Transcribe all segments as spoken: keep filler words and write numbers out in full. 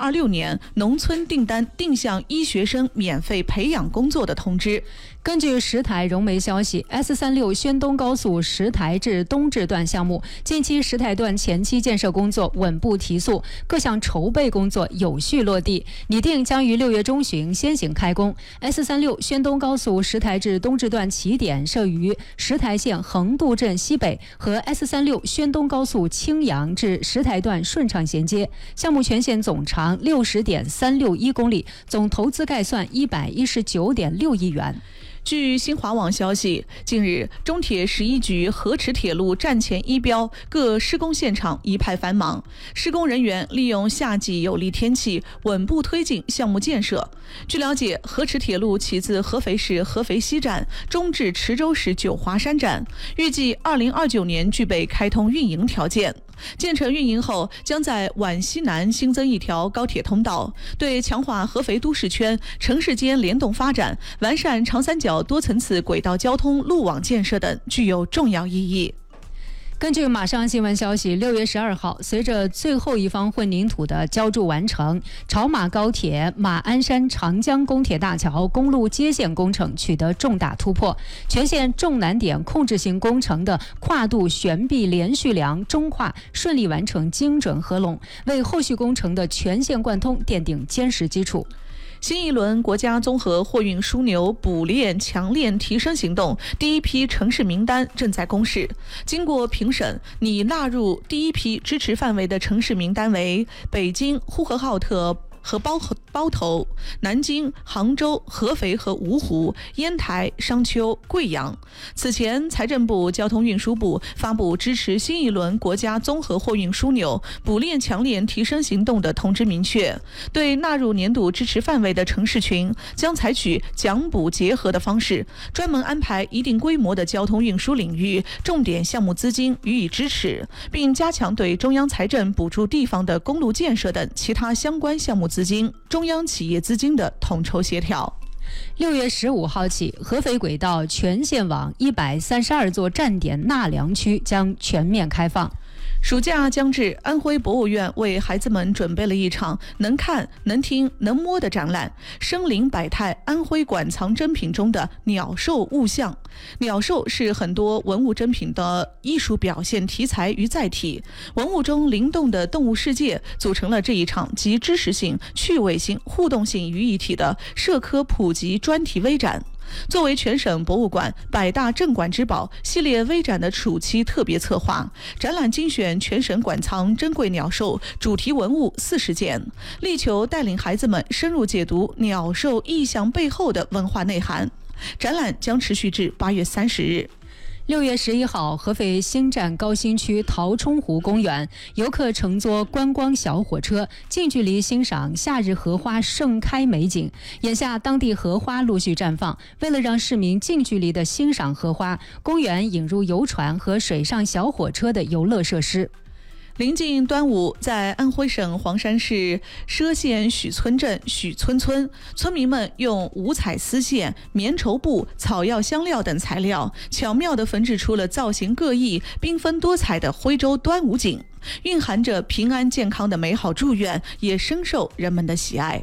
二六年农村订单定向医学生免费培养工作的通知。 根据石台融媒消息 ，S 三六宣东高速石台至东至段项目近期石台段前期建设工作稳步提速，各项筹备工作有序落地，拟定将于六月中旬先行开工。S 三六宣东高速石台至东至段起点设于石台县横渡镇西北，和 S 三六宣东高速青阳至石台段顺畅衔接。项目全线总长六十点三六一公里，总投资概算一百一十九点六亿元。 据新华网消息，近日中铁十一局河池铁路站前一标各施工现场一派繁忙，施工人员利用夏季有利天气稳步推进项目建设。据了解，河池铁路起自合肥市合肥西站，中至池州市九华山站，预计二零二九年具备开通运营条件。建成运营后，将在皖西南新增一条高铁通道，对强化合肥都市圈城市间联动发展、完善长三角多层次轨道交通路网建设等具有重要意义。 根据马上新闻消息，六月十二号，随着最后一方混凝土的浇筑完成，潮马高铁马鞍山长江公铁大桥公路接线工程取得重大突破，全线重难点控制型工程的跨度悬臂连续梁中跨顺利完成精准合拢，为后续工程的全线贯通奠定坚实基础。 新一轮国家综合货运枢纽补链强链提升行动第一批城市名单正在公示，经过评审，拟纳入第一批支持范围的城市名单为北京、呼和浩特和包包头、南京、杭州、合肥和芜湖、烟台、商丘、贵阳。此前，财政部、交通运输部发布支持新一轮国家综合货运枢纽补链强链提升行动的通知，明确对纳入年度支持范围的城市群，将采取奖补结合的方式，专门安排一定规模的交通运输领域重点项目资金予以支持，并加强对中央财政补助地方的公路建设等其他相关项目资金、中央企业资金的统筹协调。 六月十五号起，合肥轨道全线网一百三十二座站点纳凉区将全面开放。 暑假将至，安徽博物院为孩子们准备了一场能看、能听、能摸的展览——生灵百态安徽馆藏珍品中的鸟兽物象。鸟兽是很多文物珍品的艺术表现题材与载体，文物中灵动的动物世界组成了这一场集知识性、趣味性、互动性于一体的社科普及专题微展。作为全省博物馆百大镇馆之宝系列微展的暑期特别策划，展览精选全省馆藏珍贵鸟兽主题文物四十件，力求带领孩子们深入解读鸟兽意象背后的文化内涵。展览将持续至八月三十日。 六月十一号，合肥新站高新区陶冲湖公园，游客乘坐观光小火车，近距离欣赏夏日荷花盛开美景。眼下当地荷花陆续绽放，为了让市民近距离的欣赏荷花，公园引入游船和水上小火车的游乐设施。 临近端午，在安徽省黄山市畲县许村镇许村村，村民们用五彩丝线、棉绸布、草药香料等材料，巧妙地缝制出了造型各异、缤纷多彩的徽州端午景，蕴含着平安健康的美好祝愿，也深受人们的喜爱。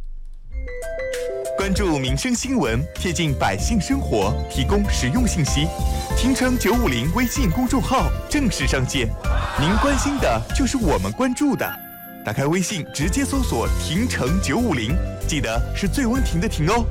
关注民生新闻，贴近百姓生活，提供实用信息。听城九五零微信公众号正式上线，您关心的就是我们关注的。打开微信，直接搜索“听城九五零”，记得是最温婷的婷哦。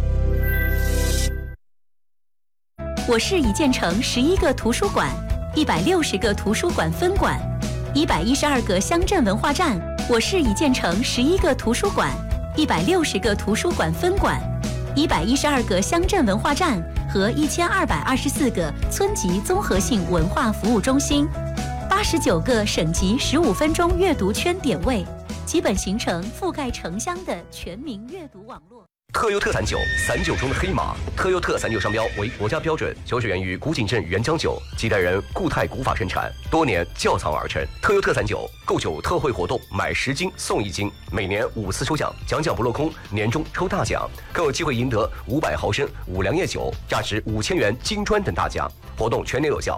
我市已建成十一个图书馆，一百六十个图书馆分馆，一百一十二个乡镇文化站。我市已建成十一个图书馆，一百六十个图书馆分馆，一百一十二个乡镇文化站和一千二百二十四个村级综合性文化服务中心，八十九个省级十五分钟阅读圈点位，基本形成覆盖城乡的全民阅读网络。 特优特散酒，散酒中的黑马。特优特散酒商标为国家标准，酒水源于古井镇原浆酒，几代人固态古法生产，多年窖藏而成。特优特散酒购酒特惠活动，买十斤送一斤，每年五次抽奖，奖奖不落空，年终抽大奖，更有机会赢得五百毫升五粮液酒，价值五千元金砖等大奖。活动全年有效。